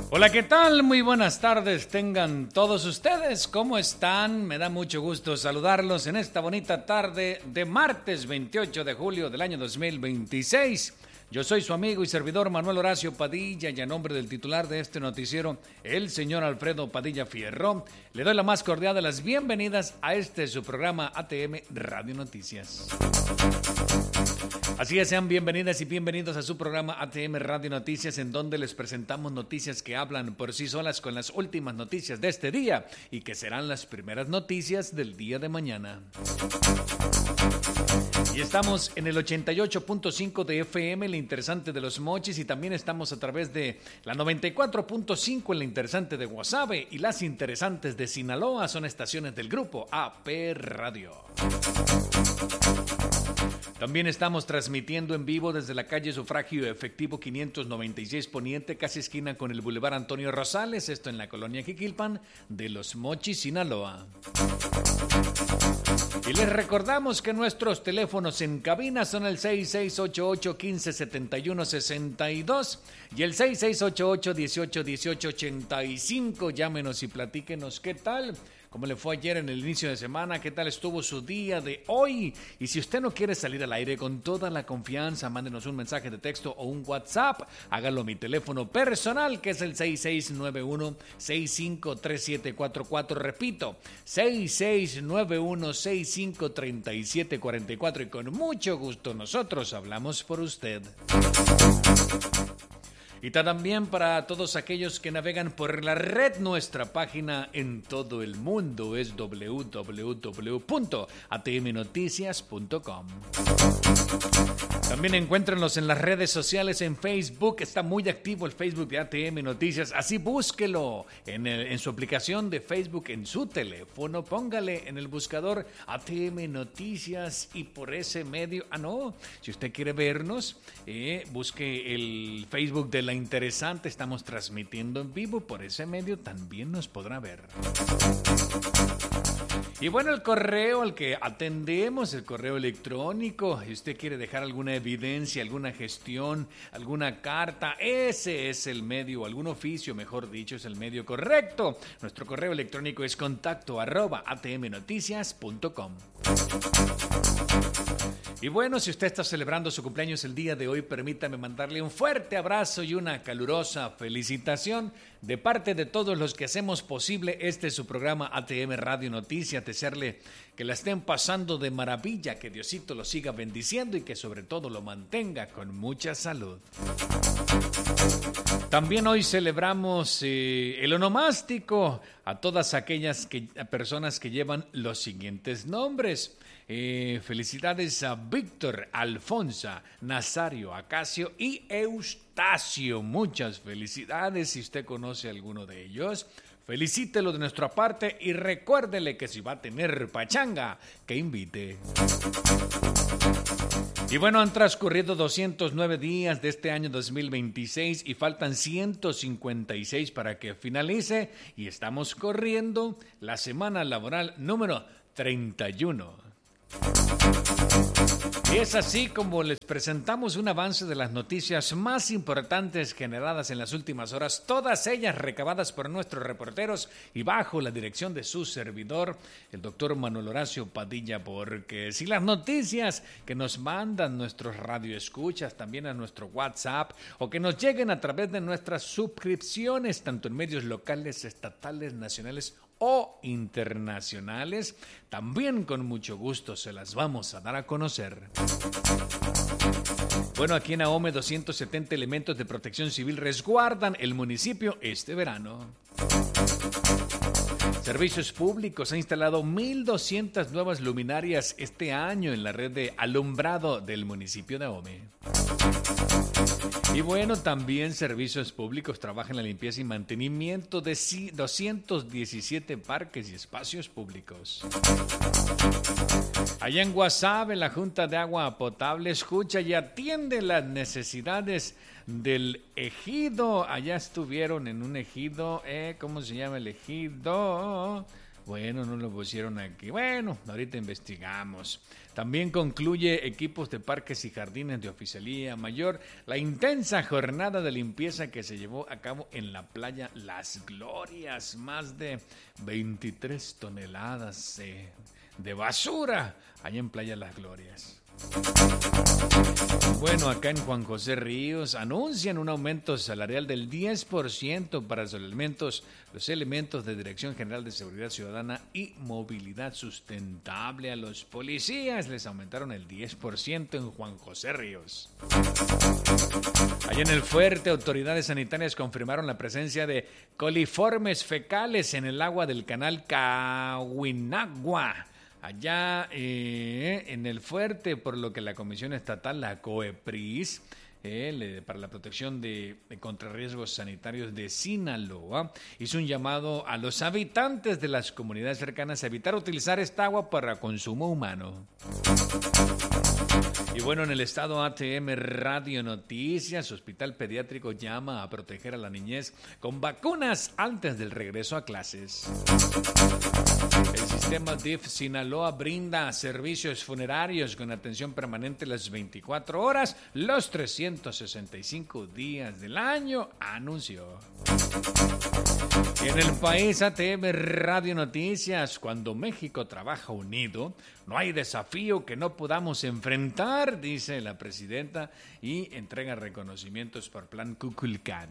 Hola, ¿qué tal? Muy buenas tardes tengan todos ustedes. ¿Cómo están? Me da mucho gusto saludarlos en esta bonita tarde de martes 28 de julio del año 2026. Yo soy su amigo y servidor Manuel Horacio Padilla y a nombre del titular de este noticiero, el señor Alfredo Padilla Fierro, le doy la más cordial de las bienvenidas a su programa ATM Radio Noticias. Así es, sean bienvenidas y bienvenidos a su programa ATM Radio Noticias, en donde les presentamos noticias que hablan por sí solas con las últimas noticias de este día y que serán las primeras noticias del día de mañana. Y estamos en el 88.5 de FM, la interesante de Los Mochis, y también estamos a través de la 94.5 en la interesante de Guasave, y las interesantes de Sinaloa son estaciones del grupo AP Radio. También estamos transmitiendo en vivo desde la calle Sufragio Efectivo 596 Poniente, casi esquina con el Boulevard Antonio Rosales, esto en la colonia Jiquilpan de Los Mochis, Sinaloa. Y les recordamos que nuestros teléfonos en cabina son el 6688-1571-62 y el 6688-1818-85. Llámenos y platíquenos qué tal. ¿Cómo le fue ayer en el inicio de semana? ¿Qué tal estuvo su día de hoy? Y si usted no quiere salir al aire con toda la confianza, mándenos un mensaje de texto o un WhatsApp. Hágalo a mi teléfono personal, que es el 6691-653744. Repito, 6691-653744. Y con mucho gusto nosotros hablamos por usted. Y también para todos aquellos que navegan por la red, nuestra página en todo el mundo es www.atmnoticias.com. También encuéntrenos en las redes sociales, en Facebook. Está muy activo el Facebook de ATM Noticias. Así búsquelo en su aplicación de Facebook, en su teléfono. Póngale en el buscador ATM Noticias y por ese medio... si usted quiere vernos, busque el Facebook de la interesante. Estamos transmitiendo en vivo. Por ese medio también nos podrá ver. Y bueno, el correo al que atendemos, el correo electrónico, si usted quiere dejar alguna evidencia, alguna gestión, alguna carta, ese es el medio, algún oficio, mejor dicho, es el medio correcto. Nuestro correo electrónico es contacto@atmnoticias.com. Y bueno, si usted está celebrando su cumpleaños el día de hoy, permítame mandarle un fuerte abrazo y una calurosa felicitación de parte de todos los que hacemos posible su programa ATM Radio Noticias. Desearle que la estén pasando de maravilla, que Diosito lo siga bendiciendo y que sobre todo lo mantenga con mucha salud. También hoy celebramos el onomástico a todas aquellas personas que llevan los siguientes nombres. Felicidades a Víctor, Alfonsa, Nazario, Acacio y Eustacio. Muchas felicidades. Si usted conoce a alguno de ellos, felicítelo de nuestra parte y recuérdele que si va a tener pachanga, que invite. Y bueno, han transcurrido 209 días de este año 2026 y faltan 156 para que finalice, y estamos corriendo la semana laboral número 31. Y es así como les presentamos un avance de las noticias más importantes generadas en las últimas horas, todas ellas recabadas por nuestros reporteros y bajo la dirección de su servidor, el doctor Manuel Horacio Padilla, porque si las noticias que nos mandan nuestros radioescuchas también a nuestro WhatsApp o que nos lleguen a través de nuestras suscripciones, tanto en medios locales, estatales, nacionales o internacionales, también con mucho gusto se las vamos a dar a conocer. Bueno, aquí en Ahome 270 elementos de protección civil resguardan el municipio este verano. Servicios Públicos ha instalado 1,200 nuevas luminarias este año en la red de alumbrado del municipio de Ahome. Y bueno, también Servicios Públicos trabaja en la limpieza y mantenimiento de 217 parques y espacios públicos. Allá en Guasave, la Junta de Agua Potable escucha y atiende las necesidades del ejido. Allá estuvieron en un ejido, ¿cómo se llama el ejido? Bueno, no lo pusieron aquí. Bueno, ahorita investigamos. También concluye equipos de parques y jardines de Oficialía Mayor la intensa jornada de limpieza que se llevó a cabo en la playa Las Glorias. Más de 23 toneladas de basura allá en Playa Las Glorias. Bueno, acá en Juan José Ríos anuncian un aumento salarial del 10% para los elementos de Dirección General de Seguridad Ciudadana y Movilidad Sustentable. A los policías les aumentaron el 10% en Juan José Ríos. Allá en el Fuerte, autoridades sanitarias confirmaron la presencia de coliformes fecales en el agua del canal Cahuinagua, allá en el Fuerte, por lo que la Comisión Estatal, la COEPRIS, para la protección de contra riesgos sanitarios de Sinaloa, hizo un llamado a los habitantes de las comunidades cercanas a evitar utilizar esta agua para consumo humano. Y bueno, en el estado ATM Radio Noticias, Hospital Pediátrico llama a proteger a la niñez con vacunas antes del regreso a clases. El sistema DIF Sinaloa brinda servicios funerarios con atención permanente las 24 horas, los 365 días del año, anunció. Y en el país ATM Radio Noticias, cuando México trabaja unido, no hay desafío que no podamos enfrentar, dice la presidenta, y entrega reconocimientos por Plan Kukulcán.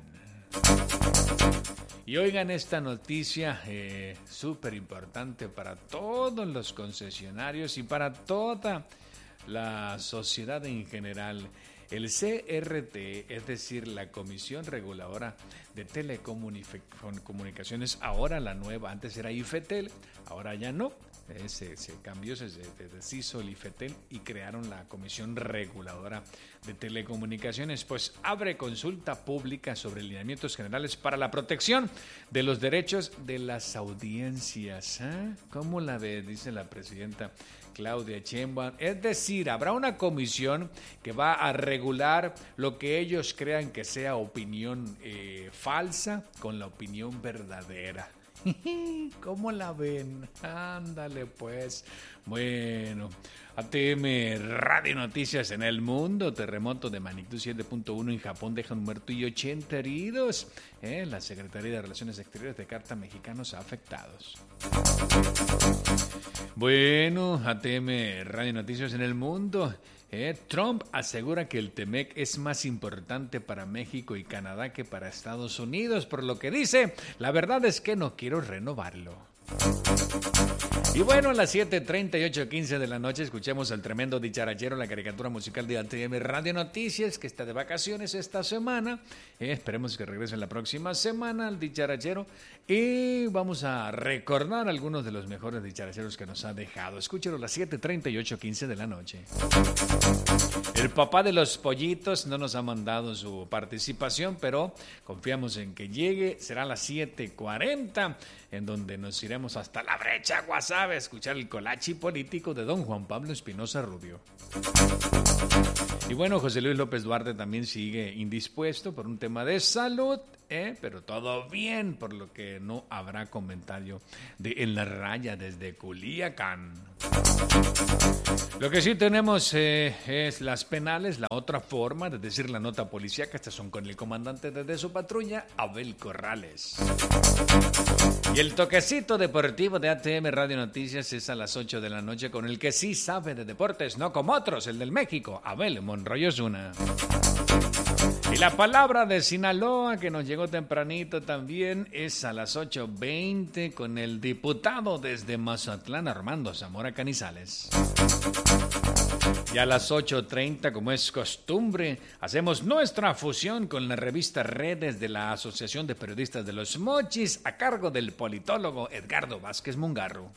Y oigan esta noticia súper importante para todos los concesionarios y para toda la sociedad en general. El CRT, es decir, la Comisión Reguladora de Telecomunicaciones, ahora la nueva, antes era IFETEL, ahora ya no, se cambió, se deshizo el IFETEL y crearon la Comisión Reguladora de Telecomunicaciones, pues abre consulta pública sobre lineamientos generales para la protección de los derechos de las audiencias. ¿Cómo la ve? Dice la presidenta Claudia Sheinbaum. Es decir, habrá una comisión que va a regular lo que ellos crean que sea opinión falsa con la opinión verdadera. ¿Cómo la ven? Ándale pues. Bueno, ATM Radio Noticias en el mundo. Terremoto de magnitud 7.1 en Japón deja un muerto y 80 heridos. La Secretaría de Relaciones Exteriores descarta mexicanos afectados. Bueno, ATM Radio Noticias en el mundo. Trump asegura que el TEMEC es más importante para México y Canadá que para Estados Unidos, por lo que dice, la verdad es que no quiero renovarlo. Y bueno, a las 7:38:15 de la noche escuchemos al tremendo dicharachero, la caricatura musical de ATM Radio Noticias, que está de vacaciones esta semana. Esperemos que regrese la próxima semana el dicharachero. Y vamos a recordar algunos de los mejores dicharacheros que nos ha dejado. Escúchelo a las 7:38:15 de la noche. El papá de los pollitos no nos ha mandado su participación, pero confiamos en que llegue. Será a las 7:40, en donde nos iremos hasta la brecha Guasave a escuchar el colachi político de don Juan Pablo Espinosa Rubio. Y bueno, José Luis López Duarte también sigue indispuesto por un tema de salud, pero todo bien, por lo que no habrá comentario de En la Raya desde Culiacán. Lo que sí tenemos es las penales, la otra forma de decir la nota policíaca. Estas son con el comandante de su patrulla, Abel Corrales. Y el toquecito deportivo de ATM Radio Noticias es a las 8 de la noche con el que sí sabe de deportes, no como otros, el del México, Abel Monroy Osuna. Y la palabra de Sinaloa, que nos llegó tempranito también, es a las 8:20 con el diputado desde Mazatlán, Armando Zamora Canizales. Y a las 8:30, como es costumbre, hacemos nuestra fusión con la revista Redes de la Asociación de Periodistas de los Mochis, a cargo del politólogo Edgardo Vázquez Mungarro.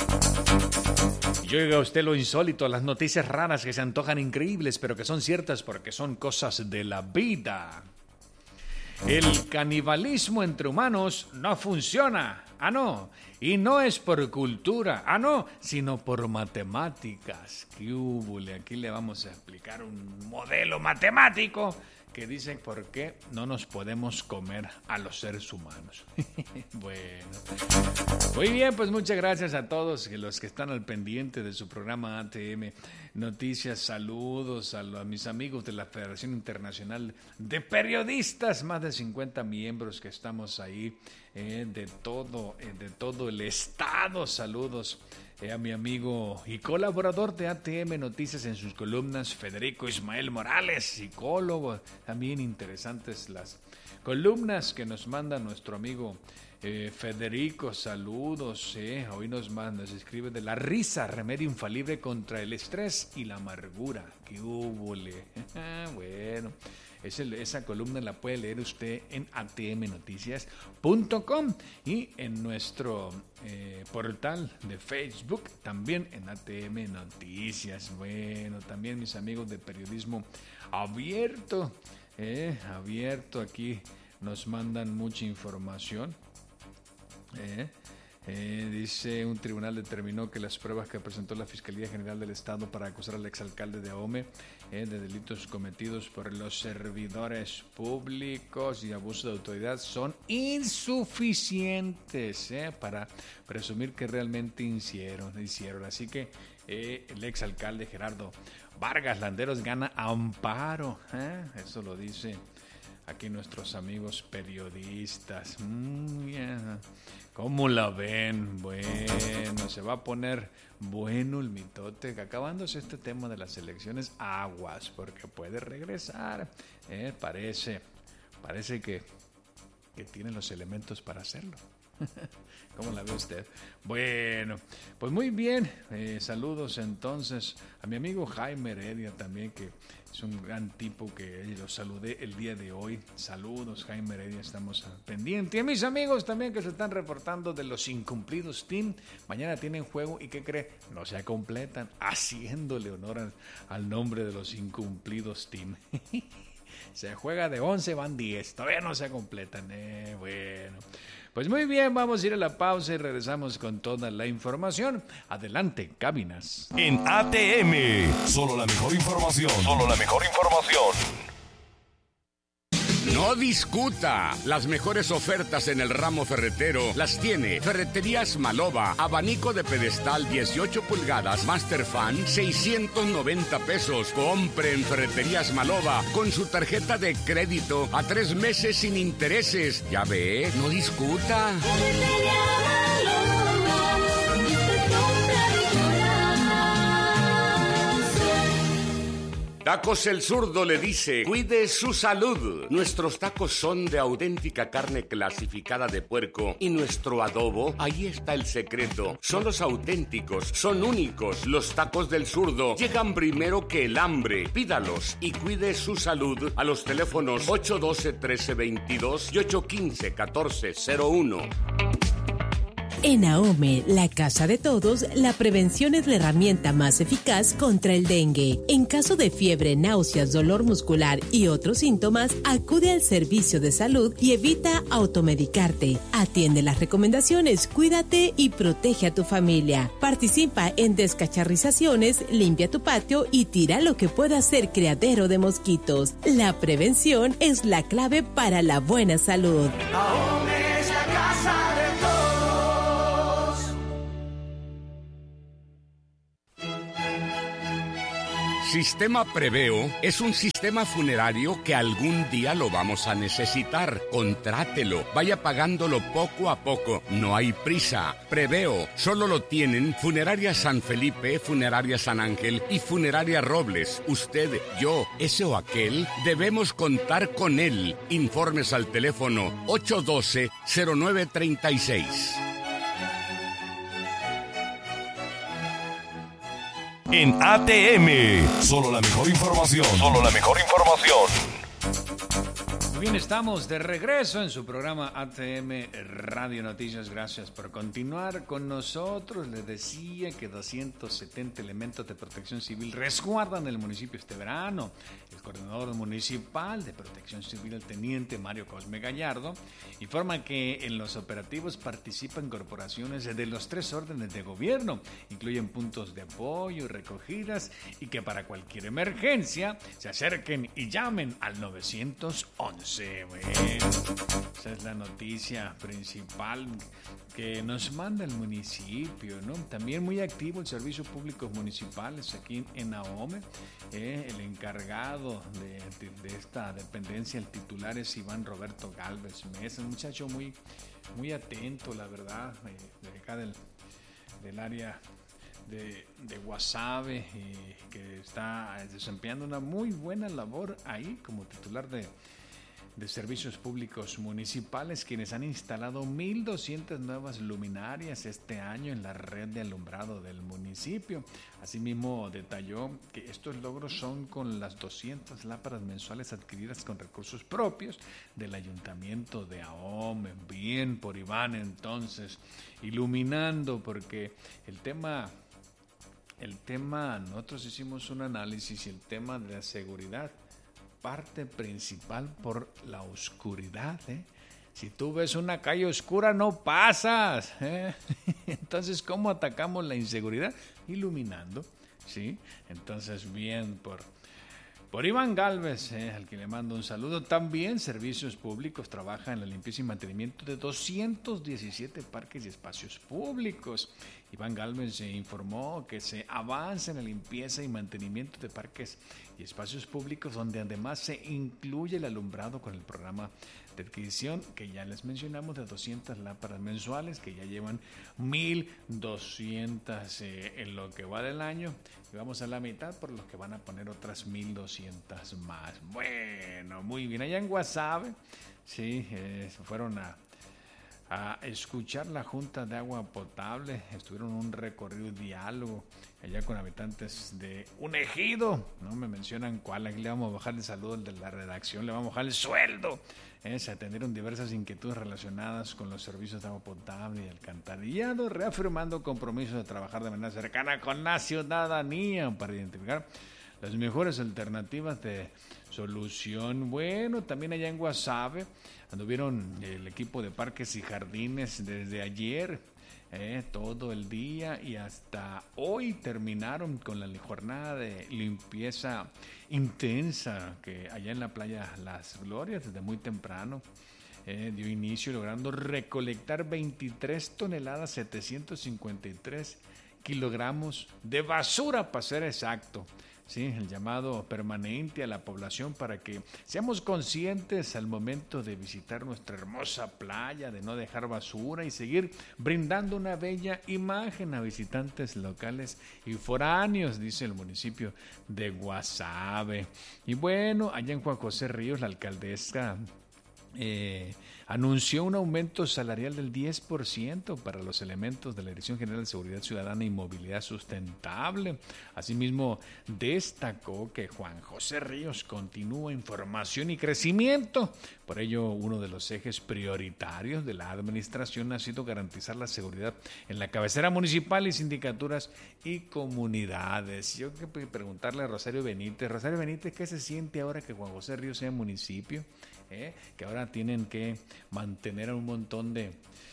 Y oiga usted lo insólito, las noticias raras que se antojan increíbles, pero que son ciertas porque son cosas de la vida. El canibalismo entre humanos no funciona. Ah, no. Y no es por cultura. Ah, no. Sino por matemáticas. ¿Qué húbole? Aquí le vamos a explicar un modelo matemático que dice por qué no nos podemos comer a los seres humanos. Bueno, muy bien, pues muchas gracias a todos los que están al pendiente de su programa ATM Noticias. Saludos a mis amigos de la Federación Internacional de Periodistas, más de 50 miembros que estamos ahí de todo el estado. Saludos a mi amigo y colaborador de ATM Noticias en sus columnas, Federico Ismael Morales, psicólogo. También interesantes las columnas que nos manda nuestro amigo Federico. Saludos. Hoy nos escribe de la risa, remedio infalible contra el estrés y la amargura. ¡Qué húbole! Bueno, esa columna la puede leer usted en atmnoticias.com y en nuestro portal de Facebook, también en ATM Noticias. Bueno, también mis amigos de Periodismo Abierto, aquí nos mandan mucha información. Dice, un tribunal determinó que las pruebas que presentó la Fiscalía General del Estado para acusar al exalcalde de Ahome de delitos cometidos por los servidores públicos y abuso de autoridad son insuficientes para presumir que realmente hicieron. Así que el exalcalde Gerardo Vargas Landeros gana amparo. Eso lo dice aquí nuestros amigos periodistas. ¿Cómo la ven? Bueno, se va a poner bueno el mitote. Acabándose este tema de las elecciones, aguas, porque puede regresar. Parece que tiene los elementos para hacerlo. ¿Cómo la ve usted? Bueno, pues muy bien. Saludos entonces a mi amigo Jaime Heredia también, que es un gran tipo que lo saludé el día de hoy. Saludos, Jaime Heredia, estamos pendientes. Y a mis amigos también que se están reportando de los Incumplidos Team. Mañana tienen juego y ¿qué cree? No se completan, haciéndole honor al nombre de los Incumplidos Team. Se juega de 11, van 10, todavía no se completan. Bueno, pues muy bien, vamos a ir a la pausa y regresamos con toda la información. Adelante, cabinas. En ATM, solo la mejor información. No discuta. Las mejores ofertas en el ramo ferretero las tiene Ferreterías Maloba. Abanico de pedestal 18 pulgadas Masterfan, 690 pesos. Compre en Ferreterías Maloba con su tarjeta de crédito a 3 meses sin intereses. Ya ve, no discuta. Tacos El Zurdo le dice, cuide su salud. Nuestros tacos son de auténtica carne clasificada de puerco y nuestro adobo, ahí está el secreto. Son los auténticos, son únicos. Los tacos del Zurdo llegan primero que el hambre. Pídalos y cuide su salud a los teléfonos 812-1322 y 815-1401. En AOME, la casa de todos, la prevención es la herramienta más eficaz contra el dengue. En caso de fiebre, náuseas, dolor muscular y otros síntomas, acude al servicio de salud y evita automedicarte. Atiende las recomendaciones, cuídate y protege a tu familia. Participa en descacharrizaciones, limpia tu patio y tira lo que pueda ser criadero de mosquitos. La prevención es la clave para la buena salud. AOME es la casa de todos. Sistema Preveo es un sistema funerario que algún día lo vamos a necesitar. Contrátelo, vaya pagándolo poco a poco, no hay prisa. Preveo solo lo tienen Funeraria San Felipe, Funeraria San Ángel y Funeraria Robles. Usted, yo, ese o aquel, debemos contar con él. Informes al teléfono 812-0936. En ATM, solo la mejor información. Muy bien, estamos de regreso en su programa ATM Radio Noticias. Gracias por continuar con nosotros. Les decía que 270 elementos de protección civil resguardan el municipio este verano. El coordinador municipal de protección civil, el teniente Mario Cosme Gallardo, informa que en los operativos participan corporaciones de los 3 órdenes de gobierno. Incluyen puntos de apoyo, recogidas, y que para cualquier emergencia se acerquen y llamen al 911. Bueno, esa es la noticia principal que nos manda el municipio, ¿no? También muy activo el servicio públicos municipales aquí en Ahome. El encargado de esta dependencia, el titular, es Iván Roberto Galvez Mesa, un muchacho muy atento, la verdad, de acá del área de Guasave, que está desempeñando una muy buena labor ahí como titular de servicios públicos municipales, quienes han instalado 1,200 nuevas luminarias este año en la red de alumbrado del municipio. Asimismo, detalló que estos logros son con las 200 lámparas mensuales adquiridas con recursos propios del Ayuntamiento de Ahome. Bien por Iván, entonces, iluminando, porque el tema, nosotros hicimos un análisis, y el tema de la seguridad parte principal por la oscuridad, ¿eh? Si tú ves una calle oscura, no pasas, ¿eh? Entonces, ¿cómo atacamos la inseguridad? Iluminando, ¿sí? Entonces, bien por Iván Galvez, al que le mando un saludo. También Servicios Públicos trabaja en la limpieza y mantenimiento de 217 parques y espacios públicos. Iván Galvez informó que se avanza en la limpieza y mantenimiento de parques y espacios públicos, donde además se incluye el alumbrado con el programa de adquisición que ya les mencionamos, de 200 lámparas mensuales, que ya llevan 1,200 en lo que va del año, y vamos a la mitad por los que van a poner otras 1,200 más. Bueno, muy bien. Allá en Guasave, sí, fueron a escuchar la Junta de Agua Potable, estuvieron en un recorrido diálogo allá con habitantes de un ejido, no me mencionan cuál. Aquí le vamos a bajar el saludo al de la redacción, le vamos a bajar el sueldo. Se atendieron diversas inquietudes relacionadas con los servicios de agua potable y alcantarillado, reafirmando compromisos de trabajar de manera cercana con la ciudadanía para identificar las mejores alternativas de solución. Bueno, también allá en Guasave anduvieron el equipo de parques y jardines desde ayer, todo el día, y hasta hoy terminaron con la jornada de limpieza intensa que allá en la playa Las Glorias desde muy temprano dio inicio, logrando recolectar 23 toneladas 753 kilogramos de basura, para ser exacto. Sí, el llamado permanente a la población para que seamos conscientes al momento de visitar nuestra hermosa playa, de no dejar basura y seguir brindando una bella imagen a visitantes locales y foráneos, dice el municipio de Guasave. Y bueno, allá en Juan José Ríos, la alcaldesa anunció un aumento salarial del 10% para los elementos de la Dirección General de Seguridad Ciudadana y Movilidad Sustentable. Asimismo, destacó que Juan José Ríos continúa en formación y crecimiento. Por ello, uno de los ejes prioritarios de la administración ha sido garantizar la seguridad en la cabecera municipal y sindicaturas y comunidades. Yo quiero preguntarle a Rosario Benítez. Rosario Benítez, ¿qué se siente ahora que Juan José Ríos sea municipio? Que ahora tienen que mantener a un montón de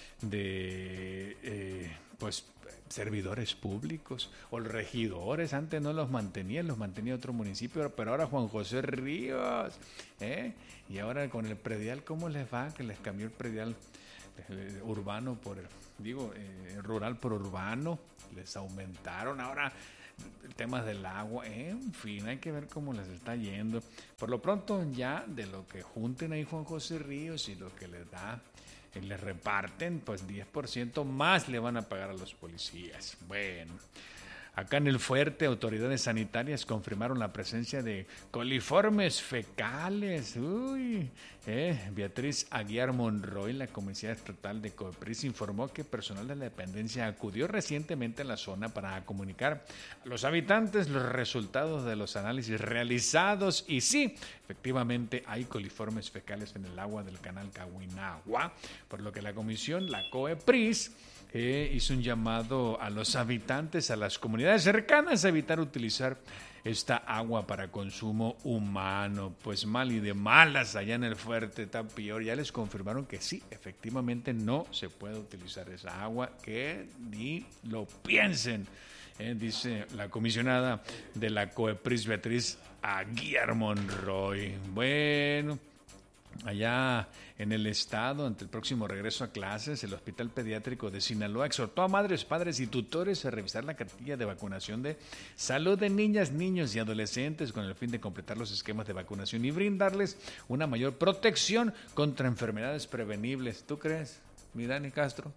servidores públicos o regidores. Antes no los mantenía otro municipio, pero ahora Juan José Ríos, y ahora con el predial, ¿cómo les va? Que les cambió el predial urbano rural por urbano, les aumentaron ahora temas del agua, en fin, hay que ver cómo les está yendo. Por lo pronto, ya de lo que junten ahí Juan José Ríos y lo que les da, les reparten, pues 10% más le van a pagar a los policías. Bueno, acá en el Fuerte, autoridades sanitarias confirmaron la presencia de coliformes fecales. Beatriz Aguiar Monroy, la comisaria estatal de COEPRIS, informó que personal de la dependencia acudió recientemente a la zona para comunicar a los habitantes los resultados de los análisis realizados. Y sí, efectivamente hay coliformes fecales en el agua del canal Cahuinagua, por lo que la comisión, la COEPRIS, hizo un llamado a los habitantes, a las comunidades cercanas a evitar utilizar esta agua para consumo humano. Pues mal y de malas allá en el Fuerte Tapior, ya les confirmaron que sí, efectivamente no se puede utilizar esa agua, que ni lo piensen, dice la comisionada de la COEPRIS, Beatriz Aguiar Monroy. Bueno, allá en el estado, ante el próximo regreso a clases, el Hospital Pediátrico de Sinaloa exhortó a madres, padres y tutores a revisar la cartilla de vacunación de salud de niñas, niños y adolescentes con el fin de completar los esquemas de vacunación y brindarles una mayor protección contra enfermedades prevenibles. ¿Tú crees, mi Dani Castro?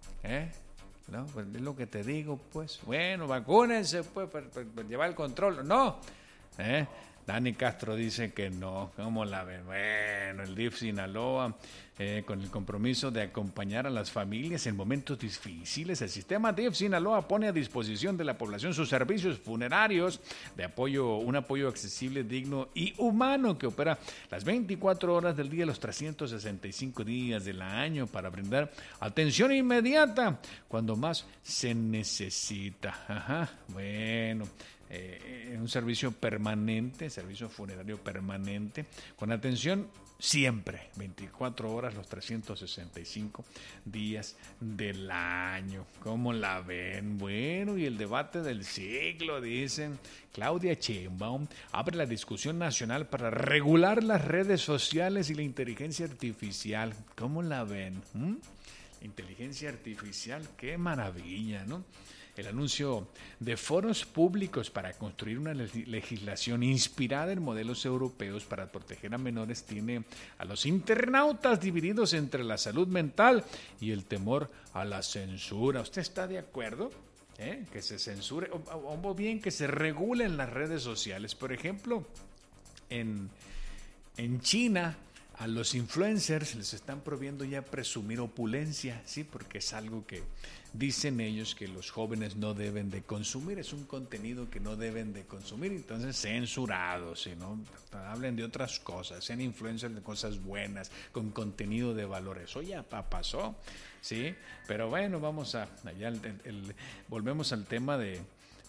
No, pues es lo que te digo, pues. Bueno, vacúnense, pues, para llevar el control. No, Dani Castro dice que no. ¿Cómo la ven? Bueno, el DIF Sinaloa, con el compromiso de acompañar a las familias en momentos difíciles, el sistema DIF Sinaloa pone a disposición de la población sus servicios funerarios de apoyo, un apoyo accesible, digno y humano que opera las 24 horas del día, los 365 días del año para brindar atención inmediata cuando más se necesita. Ajá, bueno. Un servicio permanente, servicio funerario permanente, con atención siempre, 24 horas, los 365 días del año. ¿Cómo la ven? Bueno, y el debate del siglo, dicen. Claudia Sheinbaum abre la discusión nacional para regular las redes sociales y la inteligencia artificial. ¿Cómo la ven? Inteligencia artificial, qué maravilla, ¿no? El anuncio de foros públicos para construir una legislación inspirada en modelos europeos para proteger a menores tiene a los internautas divididos entre la salud mental y el temor a la censura. ¿Usted está de acuerdo? Que se censure o bien que se regulen las redes sociales. Por ejemplo, en China, a los influencers les están prohibiendo ya presumir opulencia, sí, porque es algo que dicen ellos que los jóvenes no deben de consumir, es un contenido que no deben de consumir, entonces censurados, ¿sí, no? Hablen de otras cosas, sean influencers de cosas buenas, con contenido de valor. Eso ya pasó, sí, pero bueno, vamos allá, volvemos al tema de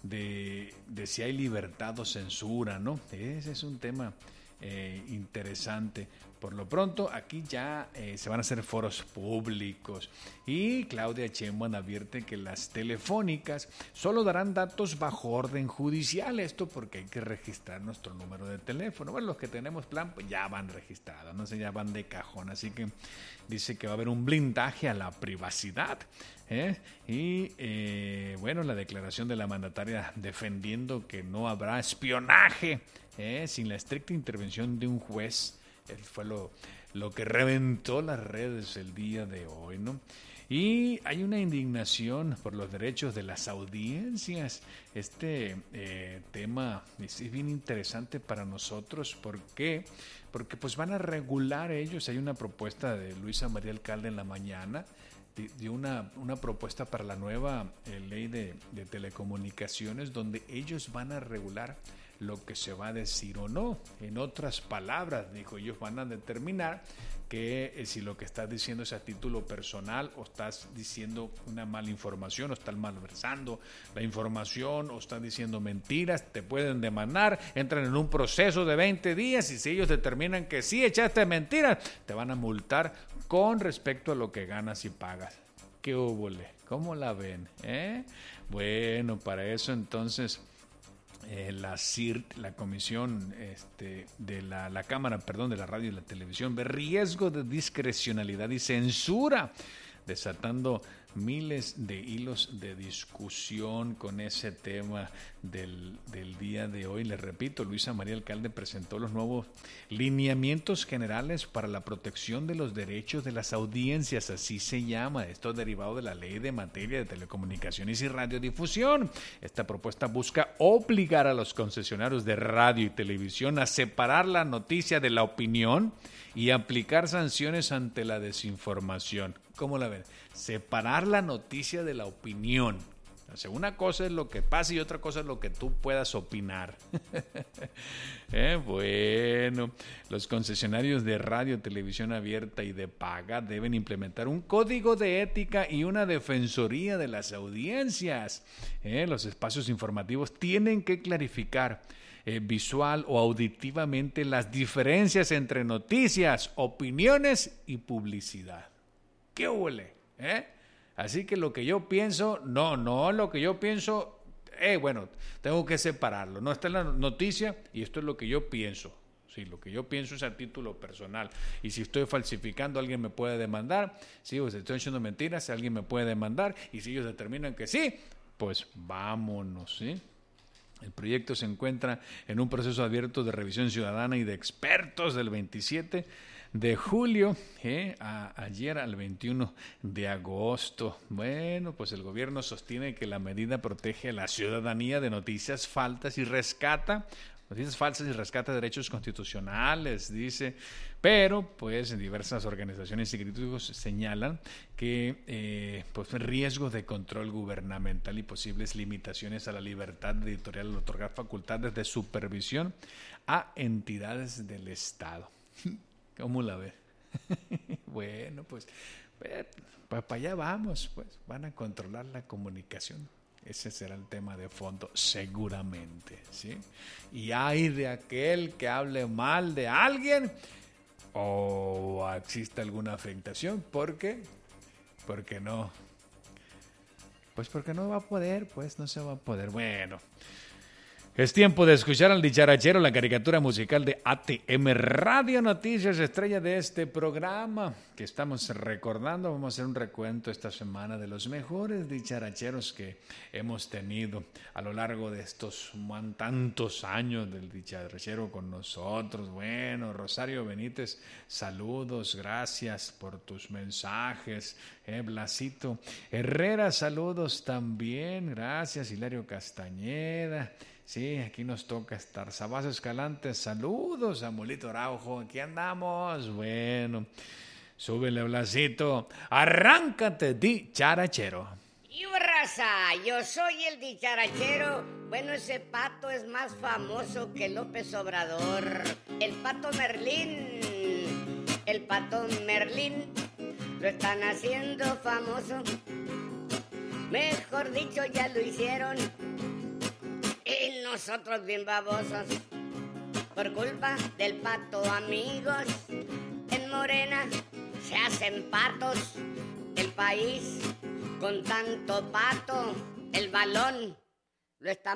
si hay libertad o censura, ¿no? Ese es un tema interesante. Por lo pronto, aquí ya se van a hacer foros públicos y Claudia Sheinbaum advierte que las telefónicas solo darán datos bajo orden judicial. Esto porque hay que registrar nuestro número de teléfono. Bueno, los que tenemos plan pues ya van registrados, no sé, ya van de cajón. Así que dice que va a haber un blindaje a la privacidad. Bueno, la declaración de la mandataria defendiendo que no habrá espionaje sin la estricta intervención de un juez. Fue lo que reventó las redes el día de hoy, ¿no? Y hay una indignación por los derechos de las audiencias. Este tema es bien interesante para nosotros. ¿Por qué? Porque pues van a regular ellos. Hay una propuesta de Luisa María Alcalde en la mañana, de una propuesta para la nueva ley de telecomunicaciones, donde ellos van a regular lo que se va a decir o no. En otras palabras, dijo, ellos van a determinar que si lo que estás diciendo es a título personal o estás diciendo una mala información o estás malversando la información o estás diciendo mentiras, te pueden demandar, entran en un proceso de 20 días y si ellos determinan que sí echaste mentiras, te van a multar con respecto a lo que ganas y pagas. ¿Qué óvole? ¿Cómo la ven? Bueno, para eso entonces la CIRT, la Comisión de la Cámara, de la Radio y la Televisión, ve riesgo de discrecionalidad y censura, desatando miles de hilos de discusión con ese tema del día de hoy. Les repito, Luisa María Alcalde presentó los nuevos lineamientos generales para la protección de los derechos de las audiencias, así se llama, esto derivado de la Ley de Materia de Telecomunicaciones y Radiodifusión. Esta propuesta busca obligar a los concesionarios de radio y televisión a separar la noticia de la opinión y aplicar sanciones ante la desinformación. ¿Cómo la ven? Separar la noticia de la opinión. O sea, una cosa es lo que pasa y otra cosa es lo que tú puedas opinar. Bueno, los concesionarios de radio, televisión abierta y de paga deben implementar un código de ética y una defensoría de las audiencias. Los espacios informativos tienen que clarificar visual o auditivamente las diferencias entre noticias, opiniones y publicidad. ¿Qué huele? Así que lo que yo pienso, lo que yo pienso, bueno, tengo que separarlo. No está en la noticia y esto es lo que yo pienso. Sí, lo que yo pienso es a título personal. Y si estoy falsificando, alguien me puede demandar. Si estoy diciendo mentiras, alguien me puede demandar. Y si ellos determinan que sí, pues vámonos, ¿sí? El proyecto se encuentra en un proceso abierto de revisión ciudadana y de expertos del 27 de julio, ayer al 21 de agosto. Bueno, pues el gobierno sostiene que la medida protege a la ciudadanía de noticias falsas y rescata derechos constitucionales, dice, pero pues diversas organizaciones y críticos señalan que pues riesgo de control gubernamental y posibles limitaciones a la libertad editorial al otorgar facultades de supervisión a entidades del Estado. ¿Cómo la ve? Bueno, pues para allá vamos, pues van a controlar la comunicación. Ese será el tema de fondo, seguramente, ¿sí? Y hay de aquel que hable mal de alguien o existe alguna afectación, ¿por qué? Porque no. Pues porque no va a poder, pues no se va a poder. Bueno. Es tiempo de escuchar al dicharachero, la caricatura musical de ATM Radio Noticias, estrella de este programa que estamos recordando. Vamos a hacer un recuento esta semana de los mejores dicharacheros que hemos tenido a lo largo de estos tantos años del dicharachero con nosotros. Bueno, Rosario Benítez, saludos, gracias por tus mensajes. Blasito Herrera, saludos también, gracias. Hilario Castañeda. Sí, aquí nos toca estar. Sabazo Escalante, saludos. Amolito Araujo, aquí andamos. Bueno, súbele, Blasito. Arráncate, dicharachero. Y raza, yo soy el dicharachero. Bueno, ese pato es más famoso que López Obrador. El pato Merlín. El pato Merlín. Lo están haciendo famoso. Mejor dicho, ya lo hicieron. Y nosotros bien babosos, por culpa del pato, amigos, en Morena se hacen patos. El país con tanto pato, el balón lo están